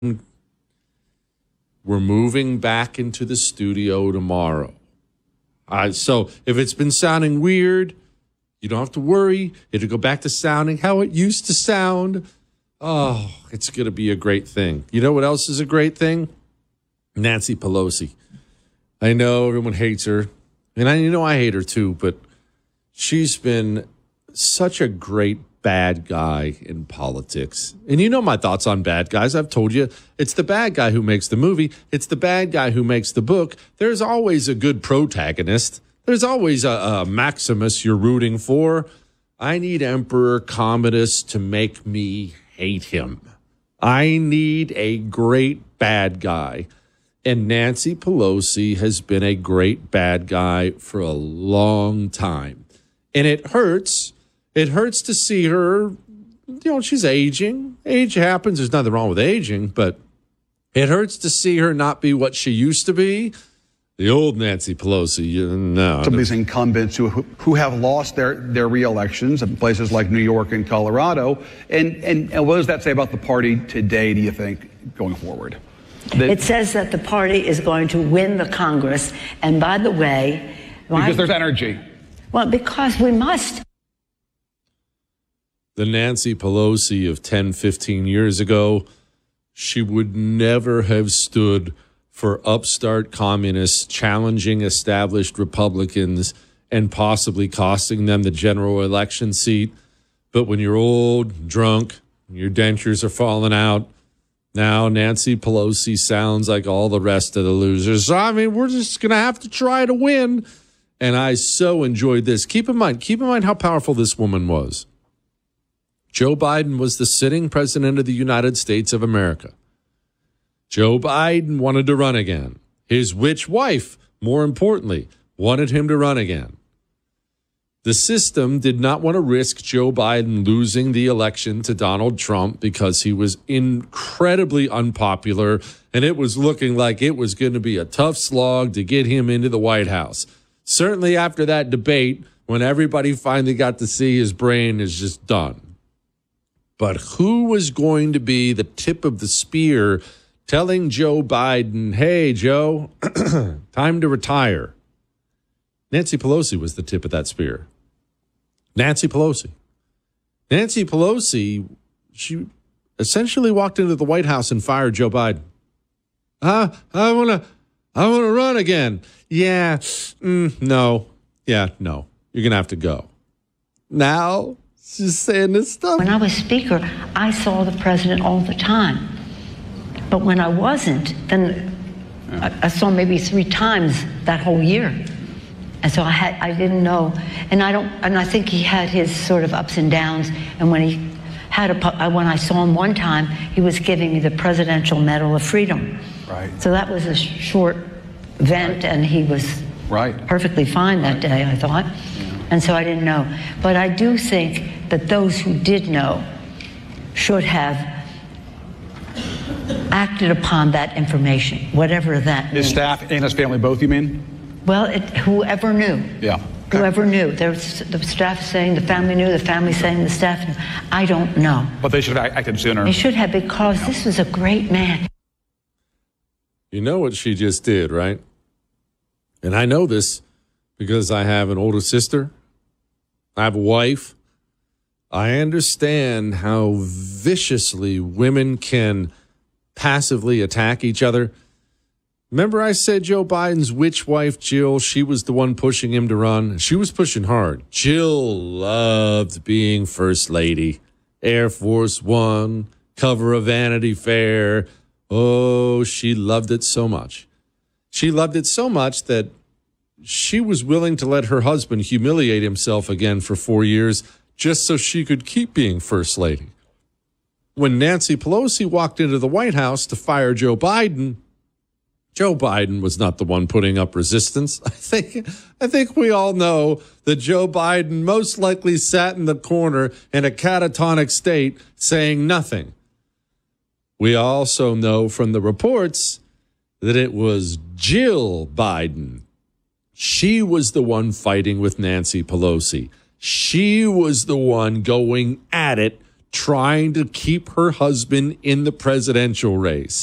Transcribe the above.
We're moving back into the studio tomorrow. So if it's been sounding weird, you don't have to worry. It'll go back to sounding how it used to sound. Oh, it's going to be a great thing. You know what else is a great thing? Nancy Pelosi. I know everyone hates her, and I hate her too, but she's been such a great bad guy in politics. And you know my thoughts on bad guys. I've told you, it's the bad guy who makes the movie. It's the bad guy who makes the book. There's always a good protagonist. There's always a Maximus you're rooting for. I need Emperor Commodus to make me hate him. I need a great bad guy. And Nancy Pelosi has been a great bad guy for a long time. And it hurts. It hurts to see her, she's aging. Age happens. There's nothing wrong with aging, but it hurts to see her not be what she used to be. The old Nancy Pelosi, no. Some of these incumbents who have lost their re-elections in places like New York and Colorado. And what does that say about the party today, do you think, going forward? It says that the party is going to win the Congress. And by the way... Because there's energy. Well, because we must. The Nancy Pelosi of 10, 15 years ago, she would never have stood for upstart communists challenging established Republicans and possibly costing them the general election seat. But when you're old, drunk, your dentures are falling out, now Nancy Pelosi sounds like all the rest of the losers. So, we're just going to have to try to win. And I so enjoyed this. Keep in mind how powerful this woman was. Joe Biden was the sitting president of the United States of America. Joe Biden wanted to run again. His witch wife, more importantly, wanted him to run again. The system did not want to risk Joe Biden losing the election to Donald Trump because he was incredibly unpopular, and it was looking like it was going to be a tough slog to get him into the White House. Certainly after that debate, when everybody finally got to see his brain is just done. But who was going to be the tip of the spear telling Joe Biden, hey, Joe, time to retire? Nancy Pelosi was the tip of that spear. Nancy Pelosi. Nancy Pelosi, she essentially walked into the White House and fired Joe Biden. I want to run again. Yeah, no. Yeah, no. You're going to have to go. Now, she's saying this stuff. When I was speaker, I saw the president all the time. But when I wasn't, then I saw maybe 3 times that whole year. And so I didn't know. And I think he had his sort of ups and downs. And when when I saw him one time, he was giving me the Presidential Medal of Freedom. Right. So that was a short event, and he was perfectly fine that day, I thought. Yeah. And so I didn't know. But I do think that those who did know should have acted upon that information, whatever that means. His staff and his family both, you mean? Well, whoever knew. Yeah. Okay. Whoever knew. There's the staff saying the family knew, the family saying the staff knew. I don't know. But they should have acted sooner. They should have, because this was a great man. You know what she just did, right? And I know this because I have an older sister. I have a wife. I understand how viciously women can passively attack each other. Remember I said Joe Biden's witch wife, Jill, she was the one pushing him to run. She was pushing hard. Jill loved being first lady. Air Force One, cover of Vanity Fair. Oh, she loved it so much. She loved it so much that she was willing to let her husband humiliate himself again for 4 years just so she could keep being first lady. When Nancy Pelosi walked into the White House to fire Joe Biden was not the one putting up resistance. I think we all know that Joe Biden most likely sat in the corner in a catatonic state saying nothing. We also know from the reports that it was Jill Biden. She was the one fighting with Nancy Pelosi. She was the one going at it trying to keep her husband in the presidential race.